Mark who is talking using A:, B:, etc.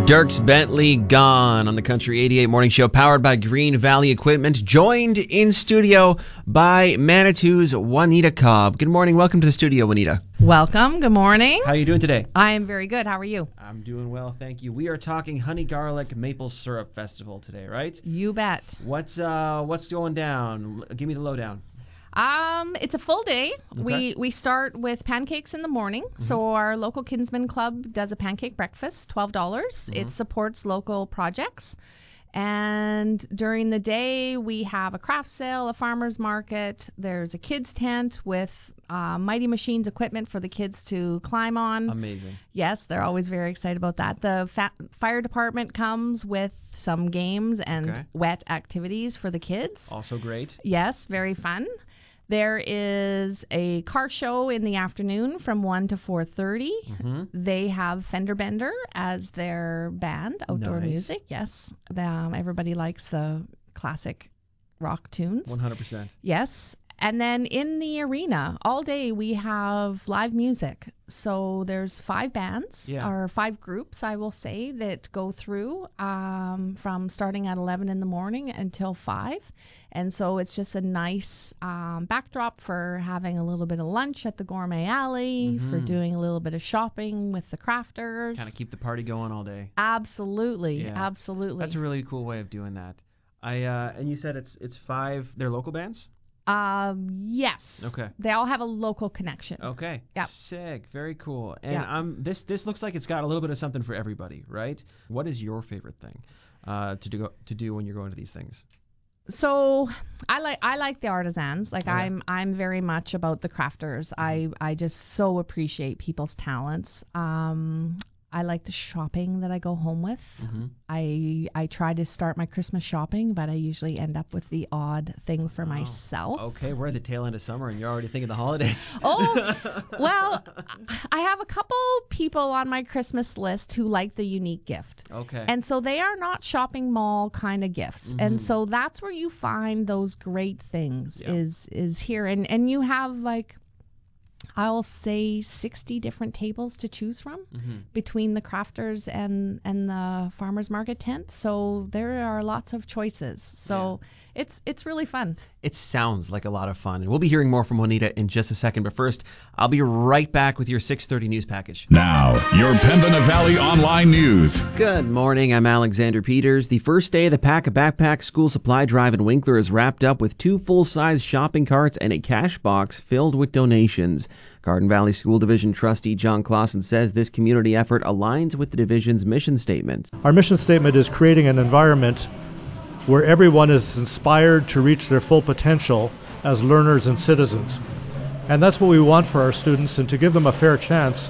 A: Dierks Bentley, Gone on the Country 88 Morning Show, powered by Green Valley Equipment, joined in studio by Manitou's Juanita Cobb. Good morning. Welcome to the studio, Juanita.
B: Welcome. Good morning.
A: How are you doing today?
B: I am very good. How are you?
A: I'm doing well, thank you. We are talking Honey Garlic Maple Syrup Festival today, right?
B: You bet.
A: What's going down? Give me the lowdown.
B: It's a full day.
A: Okay.
B: We start with pancakes in the morning. Mm-hmm. So our local Kinsman Club does a pancake breakfast, $12. Mm-hmm. It supports local projects. And during the day, we have a craft sale, a farmer's market. There's a kids tent with Mighty Machines equipment for the kids to climb on.
A: Amazing.
B: Yes, they're always very excited about that. The fire department comes with some games and wet activities for the kids.
A: Also great.
B: Yes, very fun. There is a car show in the afternoon from 1 to 4:30. Mm-hmm. They have Fender Bender as their band, outdoor music. Yes, everybody likes the classic rock tunes.
A: 100%.
B: Yes. And then in the arena, all day we have live music. So there's 5 bands, or 5 groups, I will say, that go through from starting at 11 in the morning until 5. And so it's just a nice backdrop for having a little bit of lunch at the Gourmet Alley, for doing a little bit of shopping with the crafters.
A: Kind of keep the party going all day.
B: Absolutely, absolutely.
A: That's a really cool way of doing that. And you said it's 5, they're local bands?
B: Yes.
A: Okay.
B: They all have a local connection.
A: Okay.
B: Yep.
A: Sick. Very cool. And this looks like it's got a little bit of something for everybody, right? What is your favorite thing to do when you're going to these things?
B: So I like the artisans. Like I'm very much about the crafters. I just so appreciate people's talents. I like the shopping that I go home with. Mm-hmm. I try to start my Christmas shopping, but I usually end up with the odd thing for myself.
A: Okay, we're at the tail end of summer, and you're already thinking the holidays.
B: Oh, well, I have a couple people on my Christmas list who like the unique gift.
A: Okay.
B: And so they are not shopping mall kind of gifts. Mm-hmm. And so that's where you find those great things is here. And you have like, I'll say 60 different tables to choose from between the crafters and the farmer's market tent. So there are lots of choices. So it's really fun.
A: It sounds like a lot of fun. And we'll be hearing more from Juanita in just a second. But first, I'll be right back with your 6:30 news package.
C: Now, your Pembina Valley Online News.
A: Good morning. I'm Alexander Peters. The first day of the Pack a Backpack School Supply Drive in Winkler is wrapped up with 2 full-size shopping carts and a cash box filled with donations. Garden Valley School Division trustee John Clausen says this community effort aligns with the division's mission statement.
D: Our mission statement is creating an environment where everyone is inspired to reach their full potential as learners and citizens. And that's what we want for our students, and to give them a fair chance